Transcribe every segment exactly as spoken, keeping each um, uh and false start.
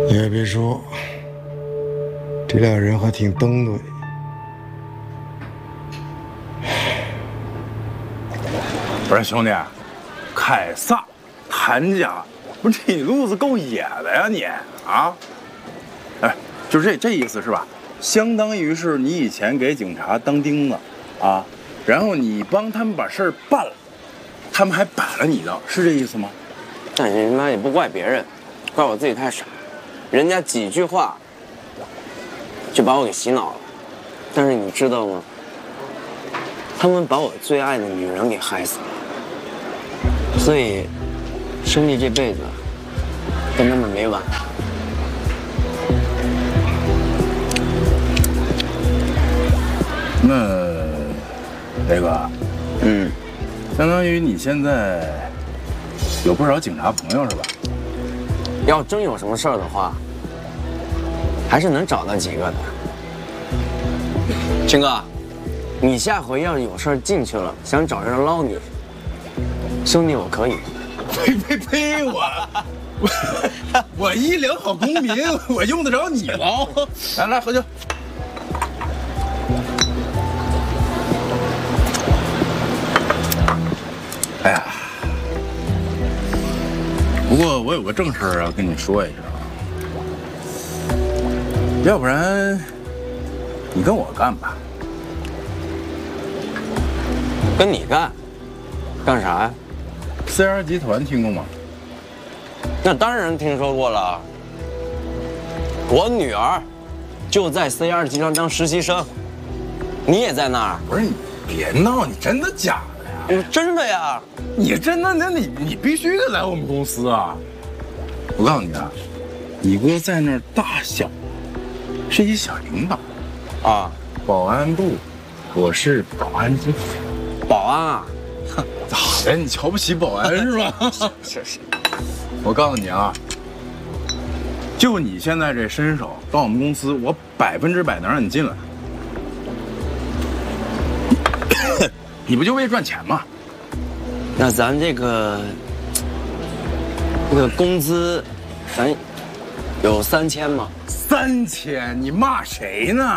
你也别说，这俩人还挺登对。 不是兄弟，凯撒、谭家，不是这一路子够野的呀你啊！哎，就这这意思是吧？相当于是你以前给警察当钉子，啊，然后你帮他们把事儿办了，他们还摆了你的，是这意思吗？ 但是他妈也不怪别人，怪我自己太傻，人家几句话就把我给洗脑了。但是你知道吗？他们把我最爱的女人给害死了。所以，兄弟这辈子跟他们没完。 那，雷哥， 嗯， 相当于你现在有不少警察朋友是吧？ 要真有什么事儿的话，还是能找到几个的。青哥，你下回要是有事儿进去了，想找人捞你，兄弟我可以。 呸呸呸！我我我一良好公民，我用得着你捞？来来，喝酒。哎呀，不过我有个正事儿要跟你说一声啊，要不然你跟我干吧。 跟你干？干啥呀 ？C R 集团听过吗？ 那当然听说过了。我女儿就在 C R 集团当实习生，你也在那儿？ 不是你别闹，你真的假的呀？ 真的呀。 你真的？那你你必须得来我们公司啊！我告诉你啊，你哥在那儿大小是一小领导啊， 保安部，我是保安经理。 保安啊？ 咋的？你瞧不起保安是吧？ 是是。 我告诉你啊，就你现在这身手，到我们公司，我百分之百能让你进来。你不就为赚钱吗？ 那咱这个这个工资，咱有三千吗？ 三千？你骂谁呢？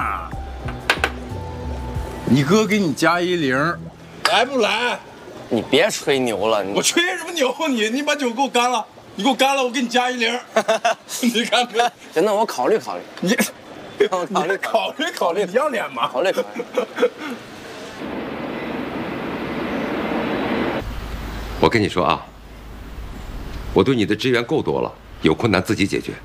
你哥给你加一零，来不来？ 你别吹牛了，你我吹什么牛？你你把酒给我干了，你给我干了，我给你加一零。你看看， 行，那我考虑考虑。 你， 我考虑考虑考虑，你要脸吗？ 考虑考虑。 我跟你说啊，我对你的支援够多了，有困难自己解决。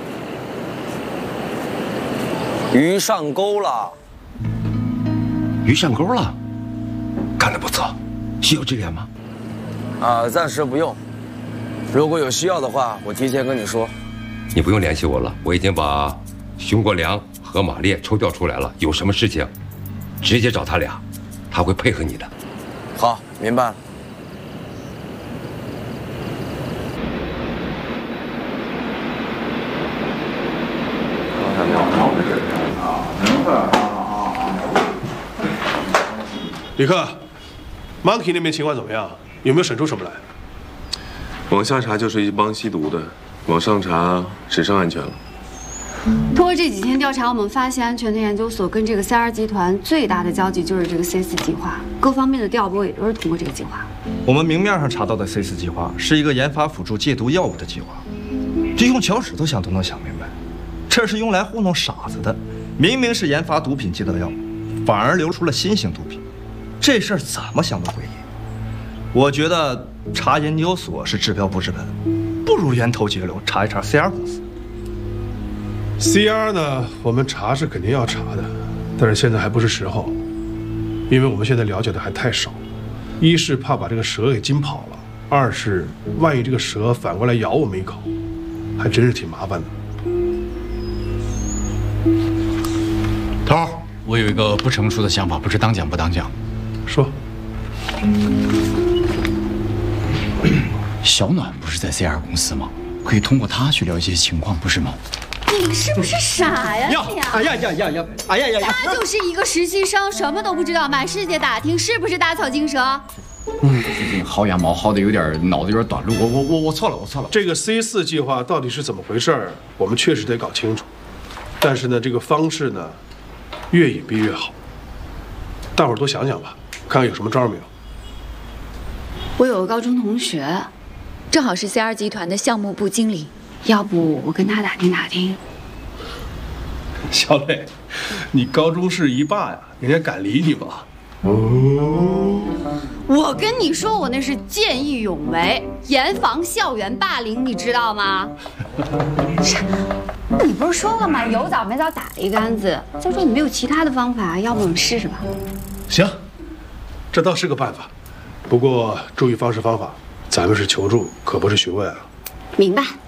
鱼上钩了， 鱼上钩了，干得不错。需要支援吗？ 啊，暂时不用。如果有需要的话，我提前跟你说。 你不用联系我了，我已经把熊国良和马烈抽调出来了。有什么事情，直接找他俩，他会配合你的。 好，明白了。 李克 ，Monkey 那边情况怎么样？有没有审出什么来？ 往下查就是一帮吸毒的，往上查只剩安全了。 通过这几天调查，我们发现安全的研究所跟这个 C R 集团最大的交集就是这个 C 四计划，各方面的调拨也都是通过这个计划。 我们明面上查到的 C 四计划是一个研发辅助戒毒药物的计划，这用脚趾头想都能想明白，这是用来糊弄傻子的。明明是研发毒品戒毒药物，反而流出了新型毒品。这事儿怎么想都诡异。我觉得查研究所是治标不治本，不如源头节流，查一查 C R 公司。 C R 呢，我们查是肯定要查的，但是现在还不是时候，因为我们现在了解的还太少。一是怕把这个蛇给惊跑了，二是万一这个蛇反过来咬我们一口，还真是挺麻烦的。 头儿，我有一个不成熟的想法，不知当讲不当讲。 说。 小暖不是在 C R 公司吗？可以通过他去了解情况，不是吗？ 你是不是傻呀？你哎呀呀呀呀！哎呀呀呀！ 他就是一个实习生，什么都不知道，满世界打听，是不是打草惊蛇？ 嗯，最近薅羊毛薅的有点脑子有点短路，我我我我错了，我错了。 这个 C 四计划到底是怎么回事？我们确实得搞清楚。但是呢，这个方式呢，越隐蔽越好。大伙儿多想想吧，看看有什么招没有。 我有个高中同学，正好是 C R 集团的项目部经理，要不我跟他打听打听。 小磊，你高中是一霸呀，人家敢理你吗？ 哦，我跟你说，我那是见义勇为，严防校园霸凌，你知道吗？你不是说了吗？有枣没枣打了一竿子。再说你没有其他的方法，要不我们试试吧？ 行，这倒是个办法，不过注意方式方法，咱们是求助，可不是询问啊。 明白。